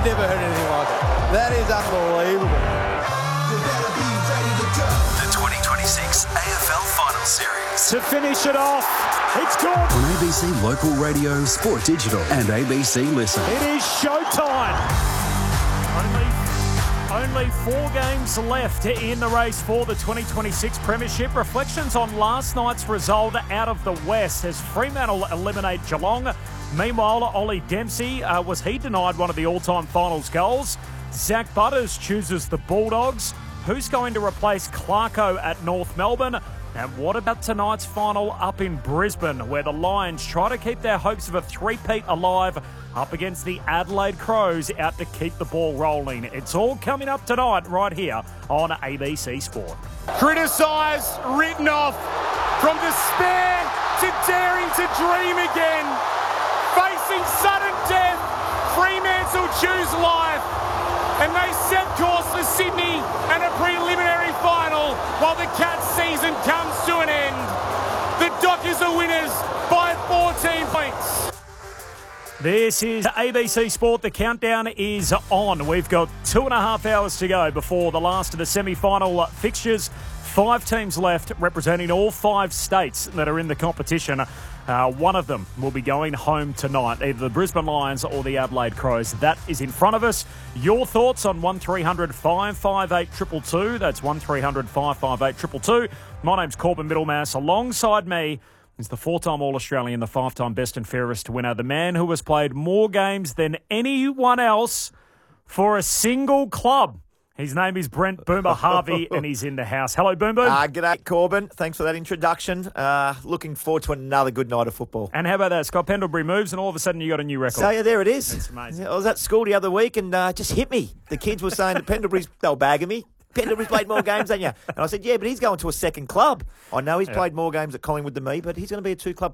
never heard anything like it. That is unbelievable. The 2026 AFL Final Series. To finish it off, it's good. On ABC Local Radio, Sport Digital and ABC Listen. It is showtime. Only 4 games left in the race for the 2026 Premiership. Reflections on last night's result out of the West as Fremantle eliminate Geelong. Meanwhile, Ollie Dempsey, was he denied one of the all-time finals goals? Zach Butters chooses the Bulldogs. Who's going to replace Clarko at North Melbourne? And what about tonight's final up in Brisbane, where the Lions try to keep their hopes of a three-peat alive up against the Adelaide Crows out to keep the ball rolling? It's all coming up tonight right here on ABC Sport. Criticised, written off, from despair to daring to dream again. Facing sudden death, Fremantle choose life. And they set course for Sydney and a preliminary final while the Cats season comes to an end. The Dockers are winners by 14 points. This is ABC Sport. The countdown is on. We've got 2.5 hours to go before the last of the semi-final fixtures. 5 teams left representing all 5 states that are in the competition. One of them will be going home tonight, either the Brisbane Lions or the Adelaide Crows. That is in front of us. Your thoughts on 1300 558 222. That's 1300 558 222. My name's Corbin Middlemass. Alongside me is the 4-time All-Australian, the 5-time best and fairest winner, the man who has played more games than anyone else for a single club. His name is Brent Boomer Harvey, and he's in the house. Hello, Boom Boom. G'day, Corbin. Thanks for that introduction. Looking forward to another good night of football. And how about that? Scott Pendlebury moves, and all of a sudden you got a new record. So, yeah, there it is. That's amazing. I was at school the other week and just hit me. The kids were saying that Pendlebury's, they were bagging me. Pendlebury's played more games than you. And I said, yeah, but he's going to a second club. I know he's played more games at Collingwood than me, but he's going to be a 2-club